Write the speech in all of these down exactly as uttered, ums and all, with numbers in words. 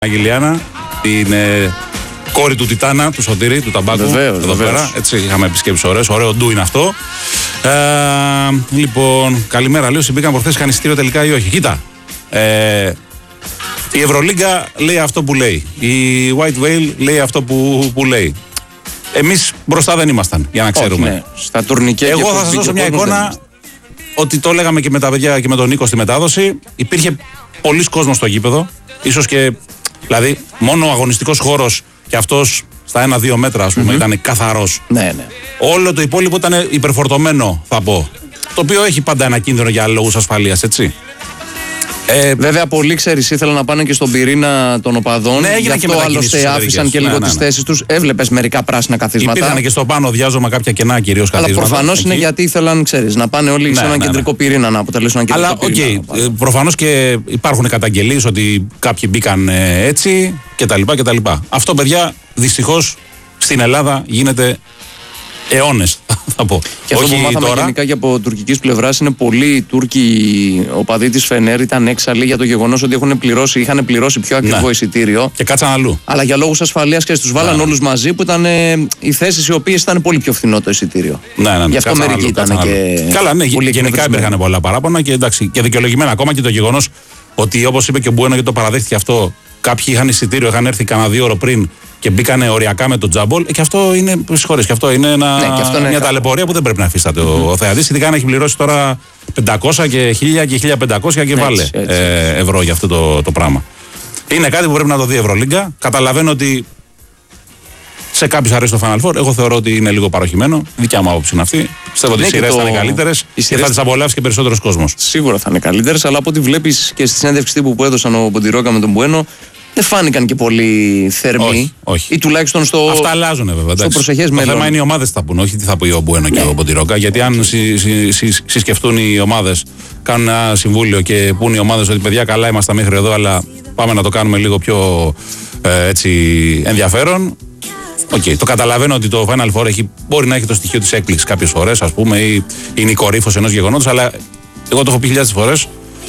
Αγγελιάνα, την ε, κόρη του Τιτάνα, του Σωτήρη, του Ταμπάκου. Βεβαίως, εδώ βεβαίως. πέρα. Έτσι, είχαμε επισκέψεις ωραίες. Ωραίο ντου είναι αυτό. Ε, λοιπόν, καλημέρα. Λέω, συμπήκαν προχθές, είχαν εισιτήριο τελικά ή όχι. Κοίτα. Ε, η Ευρωλίγκα λέει αυτό που λέει. Η White Whale λέει αυτό που, που λέει. Εμείς μπροστά δεν ήμασταν, για να ξέρουμε. Όχι, ναι. Στα τουρνικέ. Εγώ θα σας δώσω μια εικόνα ότι το λέγαμε και με τα παιδιά και με τον Νίκο στη μετάδοση. Υπήρχε πολλής κόσμος στο γήπεδο. Ίσως και. Δηλαδή, μόνο ο αγωνιστικός χώρος και αυτός στα ένα-δύο μέτρα, ας πούμε, mm-hmm. ήταν καθαρός. Ναι, ναι. Όλο το υπόλοιπο ήταν υπερφορτωμένο, θα πω. Το οποίο έχει πάντα ένα κίνδυνο για λόγους ασφαλείας, έτσι. Ε, Βέβαια, πολλοί ξέρεις ήθελαν να πάνε και στον πυρήνα των οπαδών. Ναι, έγινε γι' και αυτό άλλωστε άφησαν και ναι, λίγο ναι, τις ναι. θέσεις τους. Έβλεπες μερικά πράσινα καθίσματα. Υπήρχαν και στο πάνω διάζωμα κάποια κενά κυρίως καθίσματα. Αλλά προφανώς είναι γιατί ήθελαν, ξέρεις, να πάνε όλοι ναι, σε έναν ναι, κεντρικό ναι. πυρήνα, να αποτελέσουν έναν κεντρικό Αλλά, πυρήνα. Αλλά, οκ, okay, προφανώς και υπάρχουν καταγγελίες ότι κάποιοι μπήκαν ε, έτσι κτλ. κτλ. Αυτό, παιδιά, δυστυχώς στην Ελλάδα γίνεται αιώνες, θα πω. Και αυτό Όχι που μάθαμε τώρα. γενικά και από τουρκικής πλευράς είναι πολλοί Τούρκοι οπαδοί της Φενέρ ήταν έξαλλοι για το γεγονός ότι έχουν πληρώσει, είχαν πληρώσει πιο ακριβό ναι. εισιτήριο. Και κάτσαν αλλού. Αλλά για λόγους ασφαλείας και τους βάλαν ναι. όλους μαζί που ήταν ε, οι θέσεις οι οποίες ήταν πολύ πιο φθηνό το εισιτήριο. Ναι, ναι, ναι. Γι' αυτό μερικοί ήταν και. Καλά, ναι, γενικά υπήρχαν πολλά παράπονα και, εντάξει, και δικαιολογημένα ακόμα και το γεγονός ότι, όπως είπε και ο Μπουένο, και το παραδέχτηκε αυτό, κάποιοι είχαν εισιτήριο, είχαν έρθει κανένα δύο ώρο πριν και μπήκανε οριακά με τον τζάμπολ. Και αυτό είναι, συγχωρείς, και αυτό είναι ένα, ναι, και αυτό είναι μια ένα... ταλαιπωρία που δεν πρέπει να αφήσατε mm-hmm. ο θεατής. Ειδικά αν έχει πληρώσει τώρα πεντακόσια και χίλια και χίλια πεντακόσια και έτσι, βάλε έτσι, έτσι. Ε, ευρώ για αυτό το, το πράγμα. Είναι κάτι που πρέπει να το δει η Ευρωλίγκα. Καταλαβαίνω ότι σε κάποιους αρέσει το Final Four. Εγώ θεωρώ ότι είναι λίγο παροχημένο. Δικιά μου άποψη είναι αυτή. Πιστεύω ότι οι σειρές θα είναι καλύτερες και θα τις απολαύσει και περισσότερος κόσμος. Σίγουρα θα είναι καλύτερες, αλλά από ό,τι βλέπεις και στη συνέντευξη τύπου που έδωσαν ο Ποντιρόκα με τον Μπουένο, δεν φάνηκαν και πολύ θερμοί. Όχι, όχι. Ή τουλάχιστον στο. Αυτά αλλάζουν βέβαια. Στο προσεχές το μέλλον. θέμα είναι οι ομάδες θα πούν, όχι τι θα πει ο Μπουένο ναι. και ο Ποντιρόκα. Γιατί okay. αν συ, συ, συ, συσκεφτούν οι ομάδες, κάνουν ένα συμβούλιο και πούν οι ομάδες ότι παιδιά καλά είμαστε μέχρι εδώ, αλλά πάμε να το κάνουμε λίγο πιο ε, έτσι, ενδιαφέρον. Okay. Το καταλαβαίνω ότι το Final Four έχει, μπορεί να έχει το στοιχείο της έκπληξης κάποιες φορές, ας πούμε, ή είναι η κορύφωση ενός γεγονότος, αλλά εγώ το έχω πει χιλιάδες φορές.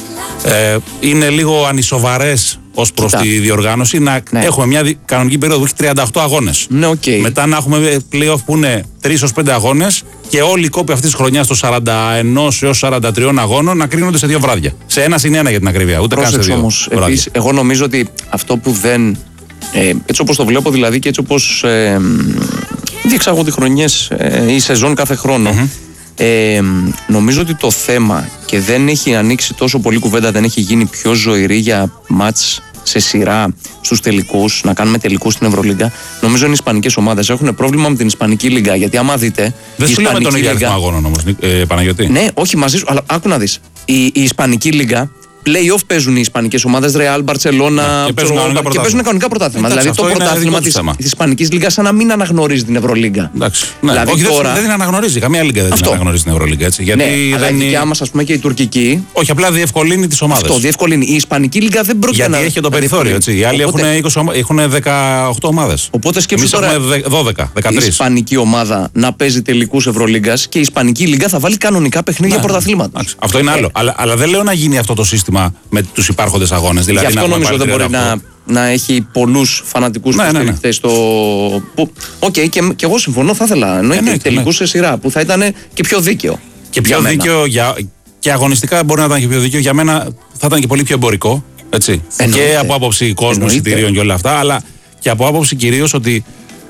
Ε, είναι λίγο ανισοβαρές ως προς τη διοργάνωση να ναι. έχουμε μια δι... κανονική περίοδο που έχει τριάντα οκτώ αγώνες. Ναι, okay. Μετά να έχουμε play-off που είναι τρεις έως πέντε αγώνες και όλοι οι κόποι αυτής της χρονιάς των σαράντα ένα έως σαράντα τρία αγώνων να κρίνονται σε δύο βράδια. Σε ένα συν ένα για την ακρίβεια. Ούτε καν σε δύο. Όμως, επίσης, εγώ νομίζω ότι αυτό που δεν. Ε, έτσι όπως το βλέπω δηλαδή και έτσι όπως ε, διεξάγονται χρονιές ε, ή σεζόν κάθε χρόνο. Mm-hmm. Ε, νομίζω ότι το θέμα και δεν έχει ανοίξει τόσο πολύ κουβέντα, δεν έχει γίνει πιο ζωηρή για μάτς σε σειρά στους τελικούς, να κάνουμε τελικούς στην Ευρωλίγκα. Νομίζω είναι οι ισπανικές ομάδες. Έχουν πρόβλημα με την Ισπανική Λίγκα. Γιατί άμα δείτε. Δεν σου λέμε τον ίδιο αριθμό αγώνων όμως, ε, Παναγιώτη. Ναι, όχι μαζί σου, αλλά άκου να δεις. Η, η Ισπανική Λίγκα. Play-off παίζουν οι ισπανικές ομάδες, Ρεάλ, Μπαρτσελώνα, και παίζουν κανονικά και παίζουν κανονικά πρωτάθλημα. Δηλαδή το πρωτάθλημα της Ισπανικής Λίγκας σαν να μην αναγνωρίζει την Ευρωλίγκα. Εντάξει. Ναι. Δηλαδή, όχι, τώρα... δεν την αναγνωρίζει. Καμία λίγκα δεν την αναγνωρίζει την Ευρωλίγκα. Έτσι. Γιατί ναι, δεν αλλά η δικιά μας, ας πούμε, και η τουρκική. Όχι, απλά διευκολύνει τις ομάδες. Αυτό, διευκολύνει. Η Ισπανική Λίγκα δεν πρόκειται γιατί να. Γιατί έχει το περιθώριο. Έτσι. Οι άλλοι Οπότε... έχουν δεκαοκτώ ομάδες. Οπότε σκέψου τώρα. Έχουμε δώδεκα, δεκατρείς. Η Ισπανική ομάδα να παίζει τελικούς Ευρωλίγκας και η Ισπανική Λίγκα θα βάλει κανονικά παιχνίδια πρωταθλήματος. Αυτό είναι άλλο. Αλλά δεν λέω να γίνει αυτό το σύστημα με τους υπάρχοντες αγώνες. Δηλαδή γι' αυτό νομίζω δεν μπορεί να, να έχει πολλούς φανατικούς ναι, υποστηρικτές ναι, ναι. στο. Οκ, okay, και, και εγώ συμφωνώ, θα ήθελα εννοείται ναι, ναι, τελικούς ναι. σε σειρά που θα ήταν και πιο δίκαιο. Και πιο για δίκαιο για, και αγωνιστικά μπορεί να ήταν και πιο δίκαιο. Για μένα θα ήταν και πολύ πιο εμπορικό. Έτσι. Και από άποψη κόσμου, εισιτηρίων και όλα αυτά, αλλά και από άποψη κυρίως ότι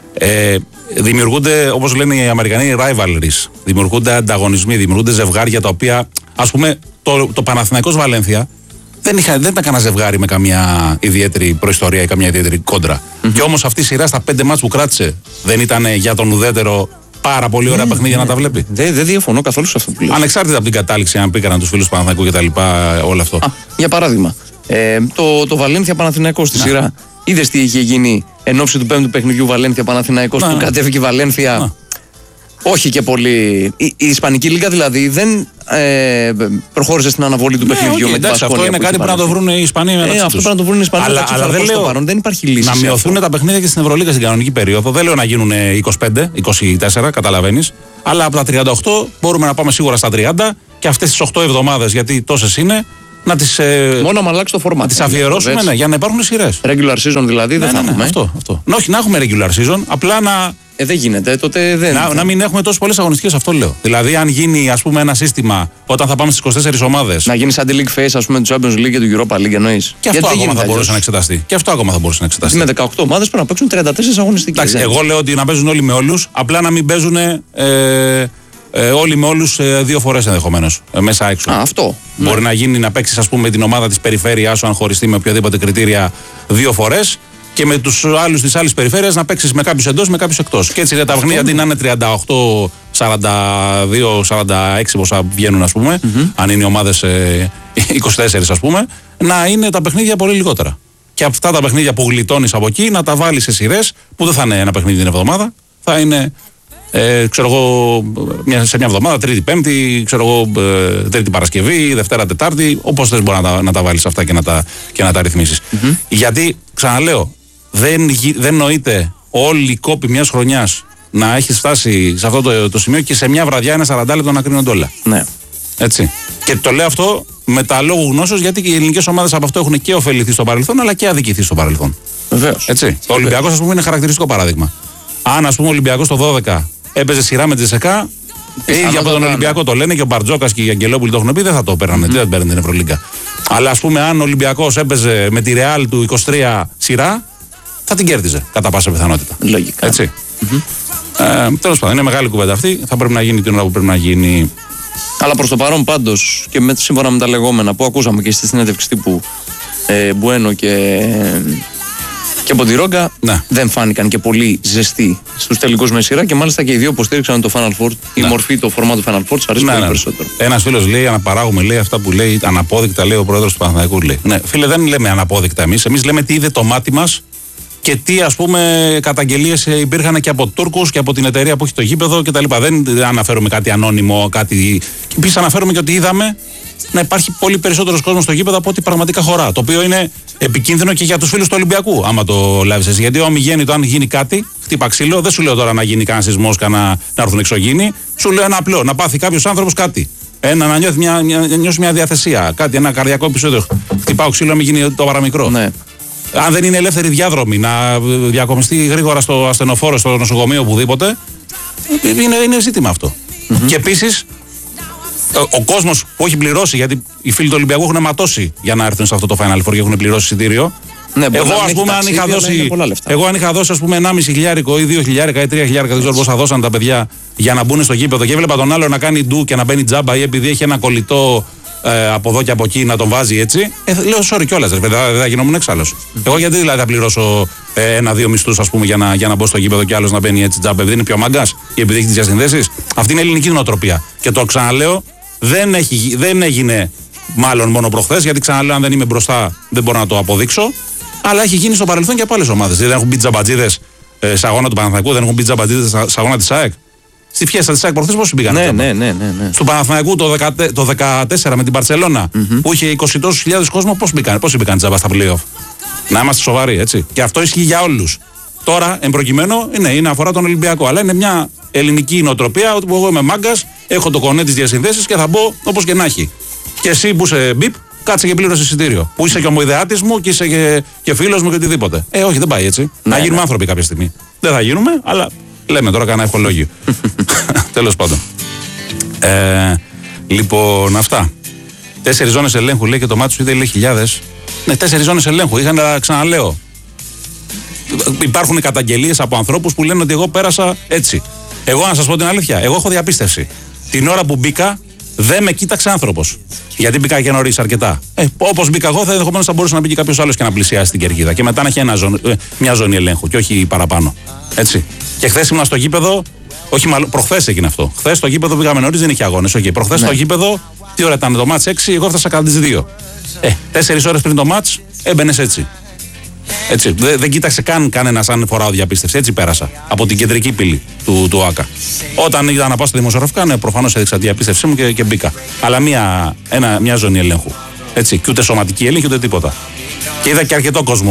ε, δημιουργούνται, όπως λένε οι Αμερικανοί, rivalries. Δημιουργούνται ανταγωνισμοί, δημιουργούνται ζευγάρια τα οποία, ας πούμε, το, το Παναθηναϊκός Βαλένθια. Δεν, είχα, δεν ήταν κανένα ζευγάρι με καμία ιδιαίτερη προϊστορία ή καμία ιδιαίτερη κόντρα. Mm-hmm. Και όμως αυτή η σειρά στα πέντε μάτς που κράτησε δεν ήταν για τον ουδέτερο πάρα πολύ ωραία mm-hmm. παιχνίδια mm-hmm. να τα βλέπει. Δεν δε διαφωνώ καθόλου σε αυτό που λέω. Ανεξάρτητα από την κατάληξη, αν πήγαν τους φίλους του Παναθηναϊκού και τα λοιπά, όλο αυτό. Α, για παράδειγμα, ε, το, το Βαλένθια Παναθηναϊκός στη να. σειρά. Είδες τι είχε γίνει εν ώψη του πέμπτου παιχνιδιού Βαλένθια Παναθηναϊκός που κατέβηκε η Βαλένθια. Να. Όχι και πολύ. Η, η Ισπανική Λίγκα δηλαδή δεν ε, προχώρησε στην αναβολή του ναι, παιχνιδιού okay, με την Πασκόνια. Αυτό είναι κάτι που να το βρουν οι Ισπανοί μεταξύ τους. Ε, αυτό πρέπει να το βρουν οι Ισπανοί αλλά, αλλά δεν λέω παρόν, δεν υπάρχει λύση. Να μειωθούν τα παιχνίδια και στην Ευρωλίγκα στην κανονική περίοδο. Δεν λέω να γίνουν είκοσι πέντε, είκοσι τέσσερα, καταλαβαίνεις. Αλλά από τα τριάντα οκτώ μπορούμε να πάμε σίγουρα στα τριάντα και αυτές τις οκτώ εβδομάδες, γιατί τόσες είναι, να τις, ε, μόνο να αλλάξει το format. Να τις αφιερώσουμε, ναι, για να υπάρχουν σειρές. Regular season δηλαδή, δεν ναι, θα ναι, έχουμε. Αυτό, αυτό. Να, όχι, να έχουμε regular season, απλά να. Ε, δεν γίνεται, τότε δεν. Να, να μην έχουμε τόσες πολλές αγωνιστικές, αυτό λέω. Δηλαδή, αν γίνει, ας πούμε, ένα σύστημα όταν θα πάμε στις είκοσι τέσσερις ομάδες. Να γίνει σαν τη League Phase, ας πούμε, του Champions League και του Europa League, εννοείς. Και αυτό ακόμα θα μπορούσε να εξεταστεί. Και αυτό ακόμα θα μπορούσε να εξεταστεί. Με δεκαοκτώ ομάδες πρέπει να παίξουν τριάντα τέσσερις αγωνιστικές. Εντάξει, εγώ λέω ότι να παίζουν όλοι με όλους, απλά να μην παίζουν ε, ε, όλοι με όλους ε, δύο φορές ενδεχομένως. Ε, μέσα έξω. Α, αυτό. Μπορεί ναι. να γίνει να παίξεις, ας πούμε, την ομάδα της περιφέρειάς σου, αν χωριστεί με οποιαδήποτε κριτήρια, δύο φορές. Και με τους άλλους της άλλης περιφέρειας να παίξεις με κάποιους εντός, με κάποιους εκτός. Και έτσι για τα παιχνίδια αντί να είναι τριάντα οκτώ, σαράντα δύο, σαράντα έξι πόσα βγαίνουν, ας πούμε, mm-hmm. αν είναι οι ομάδες ε, είκοσι τέσσερις, ας πούμε, να είναι τα παιχνίδια πολύ λιγότερα. Και αυτά τα παιχνίδια που γλιτώνεις από εκεί να τα βάλεις σε σειρές που δεν θα είναι ένα παιχνίδι την εβδομάδα, θα είναι. Ε, ξέρω εγώ, μια, σε μια εβδομάδα, Τρίτη, Πέμπτη, ξέρω εγώ, ε, Τρίτη Παρασκευή, Δευτέρα, Τετάρτη, όπως θες μπορεί να τα, να τα βάλεις αυτά και να τα, και να τα ρυθμίσεις. Mm-hmm. Γιατί, ξαναλέω, δεν, δεν νοείται όλοι οι κόποι μιας χρονιάς να έχει φτάσει σε αυτό το, το σημείο και σε μια βραδιά ένα σαράντα λεπτό να κρίνονται όλα. Ναι. Έτσι. Και το λέω αυτό με τα λόγου γνώσεως, γιατί και οι ελληνικές ομάδες από αυτό έχουν και ωφεληθεί στο παρελθόν αλλά και αδικηθεί στο παρελθόν. Βεβαίως. Έτσι. Ο Ολυμπιακός, ας πούμε, είναι χαρακτηριστικό παράδειγμα. Αν, ας πούμε, ο Ολυμπιακός το δώδεκα έπαιζε σειρά με τη ΣΕΚΑ, οι ίδιοι από τον Ολυμπιακό το λένε και ο Μπαρτζόκας και οι Αγγελόπουλοι το έχουν πει, δεν θα το παίρνανε, mm-hmm. δεν θα παίρνανε την Ευρωλίγκα. Αλλά, ας πούμε, αν ο Ολυμπιακός έπαιζε με τη Ρεάλ του είκοσι τρία σειρά, θα την κέρδιζε κατά πάσα πιθανότητα. Λογικά. Έτσι. Mm-hmm. Ε, τέλος πάντων, είναι μεγάλη κουβέντα αυτή. Θα πρέπει να γίνει την ώρα που πρέπει να γίνει. Αλλά προς το παρόν, πάντως, και με, σύμφωνα με τα λεγόμενα που ακούσαμε και στη συνέντευξη τύπου ε, Μπουένο και. Και από τη Ρόγκα ναι. δεν φάνηκαν και πολύ ζεστοί στους τελικούς με σειρά και μάλιστα και οι δύο υποστήριξαν το Final Four. Ναι. Η μορφή, το φορμά του Final Four, αρέσει ναι, πολύ ναι. περισσότερο. Ένας φίλος λέει, αναπαράγουμε, λέει αυτά που λέει, αναπόδεικτα, λέει ο πρόεδρος του Παναθηναϊκού. Λέει. Ναι, φίλε, δεν λέμε αναπόδεικτα εμείς. Εμείς λέμε τι είδε το μάτι μας και τι, ας πούμε, καταγγελίες υπήρχαν και από Τούρκους και από την εταιρεία που έχει το γήπεδο κτλ. Δεν αναφέρουμε κάτι ανώνυμο, κάτι. Και επίσης αναφέρουμε και ότι είδαμε να υπάρχει πολύ περισσότερος κόσμος στο γήπεδο από ό,τι πραγματικά χωρά. Το οποίο είναι επικίνδυνο και για τους φίλους του Ολυμπιακού, άμα το λάβεις εσύ. Γιατί ο αμυγέννητο, αν γίνει κάτι, χτύπα ξύλο, δεν σου λέω τώρα να γίνει κανένα σεισμός, να, να έρθουν εξωγήινοι. Σου λέω ένα απλό, να πάθει κάποιος άνθρωπος κάτι. Ένα, να νιώθει μια, μια, νιώσει μια διαθεσία, κάτι, ένα καρδιακό επεισόδιο. Χτυπάω ξύλο, να μην γίνει το παραμικρό. Ναι. Αν δεν είναι ελεύθερη διάδρομη, να διακομιστεί γρήγορα στο ασθενοφόρο, στο νοσοκομείο, οπουδήποτε, είναι, είναι ζήτημα αυτό. Mm-hmm. Και επίσης, ο κόσμος που έχει πληρώσει, γιατί οι φίλοι του Ολυμπιακού έχουν ματώσει για να έρθουν σε αυτό το Final Four και έχουν πληρώσει εισιτήριο. Ναι, εγώ, ας πούμε, αν είχα δώσει, εγώ αν είχα δώσει, ας πούμε, ενάμιση χιλιάρικο ή δύο χιλιάρικα ή τρία χιλιάρικα, δεν ξέρω πώς θα δώσαν τα παιδιά για να μπουν στο γήπεδο και έβλεπα τον άλλο να κάνει ντου και να μπαίνει τζάμπα ή επειδή έχει ένα κολλητό ε, από εδώ και από εκεί να τον βάζει έτσι. Ε, λέω, sorry κιόλας, δεν θα, θα γινόμουν εξάλλος. Mm-hmm. Εγώ γιατί δηλαδή θα πληρώσω ε, ένα-δύο μισθούς, ας πούμε, για να, για να μπω στο γήπεδο και άλλο να μπαίνει έτσι τζάμπα, επειδή είναι πιο μαγκάς ή επειδή έχει τις διασυνδέσεις. Αυτή είναι η ελληνική νοοτροπία. Και το ξαναλέω. Δεν, έχει, δεν έγινε μάλλον μόνο προχθές, γιατί ξαναλέω, αν δεν είμαι μπροστά δεν μπορώ να το αποδείξω. Αλλά έχει γίνει στο παρελθόν και από άλλες ομάδες. Δεν έχουν μπει τζαμπατζίδες ε, σε αγώνα του Παναθηναϊκού, δεν έχουν μπει τζαμπατζίδες σε αγώνα της ΑΕΚ. Στη φιέστα της ΑΕΚ προχθές πώς μπήκαν. Ναι, ναι, ναι, ναι, ναι. Του Παναθηναϊκού το, δεκατε, το δεκατέσσερα με την Μπαρσελόνα, mm-hmm. που είχε είκοσι τόσους χιλιάδες κόσμο, πώς μπήκαν, πώς μπήκαν τζαμπα στα playoff. Να είμαστε σοβαροί, έτσι. Και αυτό ισχύει για όλους. Τώρα, εν προκειμένου, είναι, είναι αφορά τον Ολυμπιακό. Αλλά είναι μια ελληνική νοοτροπία ότι εγώ είμαι μάγκας, έχω το κονέ της διασυνδέσεις και θα μπω όπως και να έχει. Και εσύ που είσαι μπιπ, κάτσε και πλήρωσε εισιτήριο. Που είσαι και ομοειδεάτης μου και είσαι και, και φίλος μου και οτιδήποτε. Ε, όχι, δεν πάει έτσι. Ναι, να γίνουμε ναι. άνθρωποι κάποια στιγμή. Δεν θα γίνουμε, αλλά λέμε τώρα κανένα ευχολόγιο. Τέλος πάντων. Ε, λοιπόν, αυτά. Τέσσερις ζώνες ελέγχου λέει και το μάτι σου είδε λέει χιλιάδες. Ναι, τέσσερις ζώνες ελέγχου. Είχαν, ξαναλέω. Υπάρχουν καταγγελίες από ανθρώπους που λένε ότι εγώ πέρασα έτσι. Εγώ, να σας πω την αλήθεια, εγώ έχω διαπίστευση. Την ώρα που μπήκα, δεν με κοίταξε άνθρωπος. Γιατί μπήκα και νωρίς αρκετά. Ε, όπως μπήκα εγώ, θα ενδεχομένως θα μπορούσε να μπει και κάποιος άλλος και να πλησιάσει την κερκίδα. Και μετά να έχει ένα ζώνη, μια ζώνη ελέγχου και όχι παραπάνω. Έτσι. Και χθες ήμουν στο γήπεδο, όχι μάλλον, προχθές έγινε αυτό. Χθες στο γήπεδο πήγαμε νωρίς, δεν είχε αγώνες. Okay. Προχθές ναι. στο γήπεδο, τι ώρα ήταν το μάτς έξι, εγώ έφτασα κατά τις δύο. Ε, τέσσερις ώρες πριν το μάτς έμπαινες έτσι. Έτσι, δεν, δεν κοίταξε καν κανένας αν φοράω διαπίστευση. Έτσι πέρασα από την κεντρική πύλη του, του ΆΚΑ. Όταν είδα να πάω στο δημοσιογραφικά, ναι, προφανώς έδειξα τη διαπίστευσή μου και, και μπήκα. Αλλά μια, ένα, μια ζώνη ελέγχου. Έτσι, και ούτε σωματική έλεγχη ούτε τίποτα. Και είδα και αρκετό κόσμο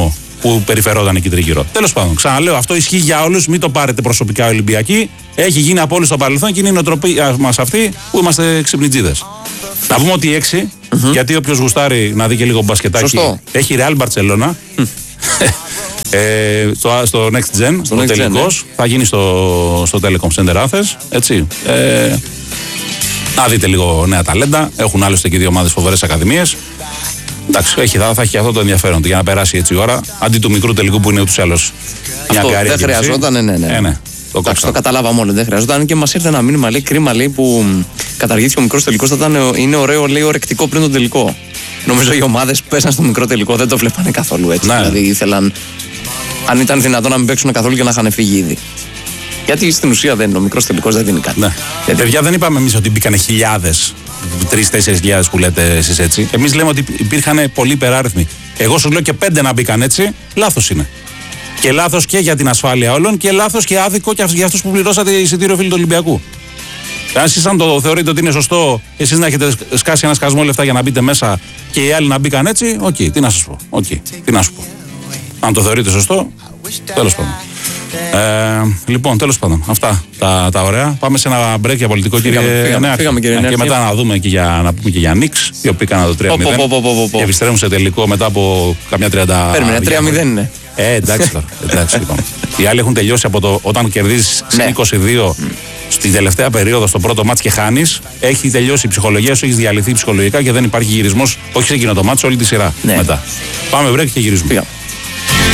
που περιφερόταν εκεί τριγύρω. Τέλος πάντων, ξαναλέω, αυτό ισχύει για όλους. Μην το πάρετε προσωπικά Ολυμπιακοί. Έχει γίνει από όλους στο παρελθόν και είναι η νοοτροπία μας αυτή που είμαστε ξυπνιτζίδες. Να πούμε ότι έξι, mm-hmm. γιατί όποιος γουστάρει να δει και λίγο μπασκετάκι, σωστό. Έχει Real Barcelona. Mm. ε, στο, στο Next Gen, στο ο τελικός, ναι. Θα γίνει στο, στο Telecom Center Athens. Έτσι. Ε, να δείτε λίγο νέα ταλέντα. Έχουν άλλωστε και δύο ομάδες φοβερές ακαδημίες. Εντάξει, έχει, θα, θα έχει αυτό το ενδιαφέρον για να περάσει έτσι η ώρα. Αντί του μικρού τελικού που είναι ούτως ή άλλως μια αυτό καρία. Δεν χρειαζόταν, ναι, ναι. ναι. Ε, ναι. Το, Εντάξει, το καταλάβαμε όλοι, δεν χρειαζόταν. Και μας ήρθε ένα μήνυμα, λέει, κρίμα, λέει, που καταργήθηκε ο μικρός τελικός. Θα ήταν, είναι ωραίο, λέει, ορεκτικό πριν τον τελικό. Νομίζω οι ομάδες που πέσαν στο μικρό τελικό δεν το βλέπανε καθόλου έτσι. Ναι. Δηλαδή ήθελαν, αν ήταν δυνατόν, να μην παίξουν καθόλου και να είχαν φύγει ήδη. Γιατί στην ουσία δεν είναι, ο μικρός τελικός δεν δίνει κάτι. Ναι. Γιατί... Παιδιά, δεν είπαμε εμείς ότι μπήκαν χιλιάδες, τρεις-τέσσερις χιλιάδες που λέτε εσείς έτσι. Εμείς λέμε ότι υπήρχαν πολλοί υπεράριθμοι. Εγώ σου λέω και πέντε να μπήκαν έτσι, λάθος είναι. Και λάθος και για την ασφάλεια όλων και λάθος και άδικο και για αυτούς που πληρώσατε εισιτήριο φίλου του Ολυμπιακού. Αν εσείς αν το θεωρείτε ότι είναι σωστό, εσείς να έχετε σκάσει ένα σκασμό λεφτά για να μπείτε μέσα και οι άλλοι να μπήκαν έτσι, οκ, okay, τι να σας πω. Okay, τι να σου πω. Αν το θεωρείτε σωστό, τέλος πάντων. Ε, λοιπόν, τέλος πάντων, αυτά τα, τα ωραία. Πάμε σε ένα break για πολιτικό, κύριε Νέα. Και μετά να δούμε και για, να πούμε και για Νίξ, οι οποίοι έκαναν το τρία μηδέν. Και επιστρέφουν σε τελικό μετά από καμιά τριάντα. Πέρμενε, τρία μηδέν είναι. Ε, εντάξει τώρα. Εντάξει, λοιπόν. Οι άλλοι έχουν τελειώσει από το όταν κερδίζεις συν είκοσι δύο στην τελευταία περίοδο στο πρώτο μάτς και χάνεις. Έχει τελειώσει η ψυχολογία σου, έχεις διαλυθεί ψυχολογικά και δεν υπάρχει γυρισμός, όχι σε εκείνο το μάτς, όλη τη σειρά. Ναι. Μετά. Πάμε break και γυρίζουμε. Πήγα.